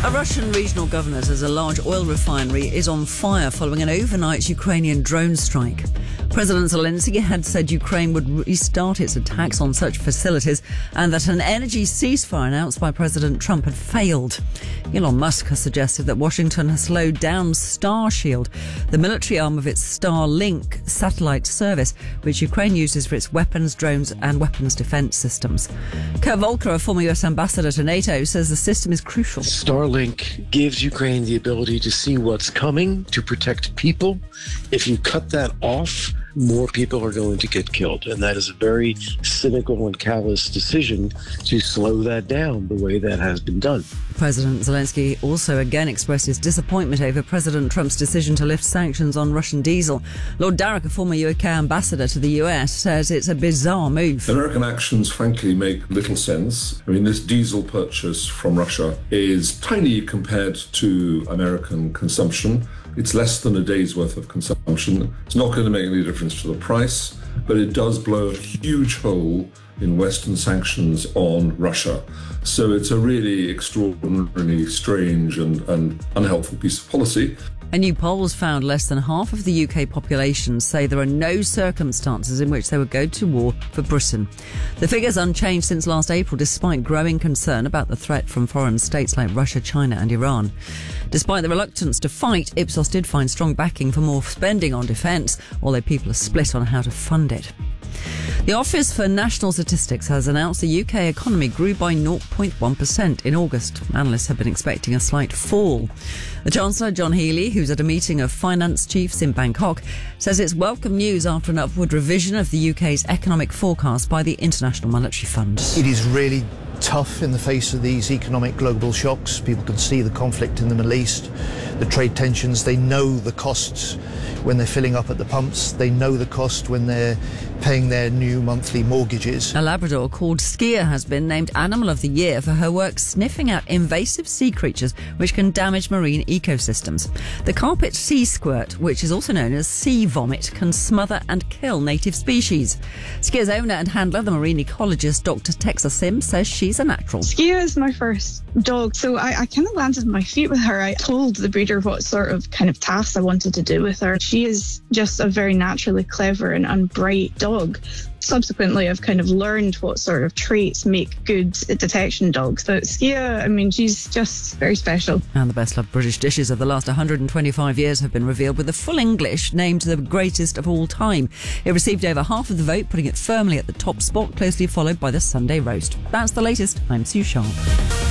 A Russian regional governor says a large oil refinery is on fire following an overnight Ukrainian drone strike. President Zelensky had said Ukraine would restart its attacks on such facilities and that an energy ceasefire announced by President Trump had failed. Elon Musk has suggested that Washington has slowed down Starshield, the military arm of its Starlink satellite service, which Ukraine uses for its weapons, drones and weapons defense systems. Kurt Volker, a former US ambassador to NATO, says the system is crucial. Starlink gives Ukraine the ability to see what's coming, to protect people. If you cut that off, more people are going to get killed. And that is a very cynical and callous decision to slow that down the way that has been done. President Zelensky also again expressed his disappointment over President Trump's decision to lift sanctions on Russian diesel. Lord Darroch, a former UK ambassador to the US, says it's a bizarre move. American actions, frankly, make little sense. I mean, this diesel purchase from Russia is tiny compared to American consumption. It's less than a day's worth of consumption. It's not going to make any difference to the price, but it does blow a huge hole in Western sanctions on Russia. So it's a really extraordinarily strange and unhelpful piece of policy. A new poll has found less than half of the UK population say there are no circumstances in which they would go to war for Britain. The figure's unchanged since last April, despite growing concern about the threat from foreign states like Russia, China and Iran. Despite the reluctance to fight, Ipsos did find strong backing for more spending on defence, although people are split on how to fund it. The Office for National Statistics has announced the UK economy grew by 0.1% in August. Analysts have been expecting a slight fall. The Chancellor, John Healey, who's at a meeting of finance chiefs in Bangkok, says it's welcome news after an upward revision of the UK's economic forecast by the International Monetary Fund. It is really tough in the face of these economic global shocks. People can see the conflict in the Middle East, the trade tensions. They know the costs when they're filling up at the pumps. They know the cost when they're paying their new monthly mortgages. A Labrador called Skier has been named Animal of the Year for her work sniffing out invasive sea creatures which can damage marine ecosystems. The carpet sea squirt, which is also known as sea vomit, can smother and kill native species. Skier's owner and handler, the marine ecologist Dr. Texa Sim, says she's a natural. Skier is my first dog, so I kind of landed on my feet with her. I told the breeder what sort of kind of tasks I wanted to do with her. She is just a very naturally clever and bright dog. Subsequently, I've kind of learned what sort of traits make good detection dogs. But Skier, I mean, she's just very special. And the best-loved British dishes of the last 125 years have been revealed, with the full English named the greatest of all time. It received over half of the vote, putting it firmly at the top spot, closely followed by the Sunday roast. That's the latest. I'm Sue Sharp.